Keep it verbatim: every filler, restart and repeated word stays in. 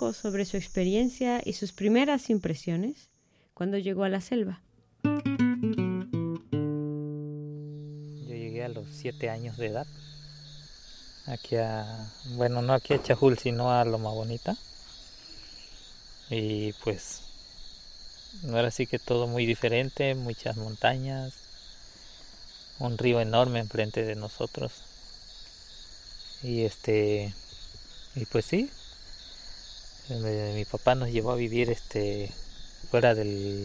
poco sobre su experiencia y sus primeras impresiones cuando llegó a la selva. Yo llegué a los siete años de edad, aquí a, bueno, no aquí a Chajul, sino a Loma Bonita. Y pues, no era así que todo muy diferente, muchas montañas, un río enorme enfrente de nosotros. Y este, y pues sí, mi papá nos llevó a vivir este fuera del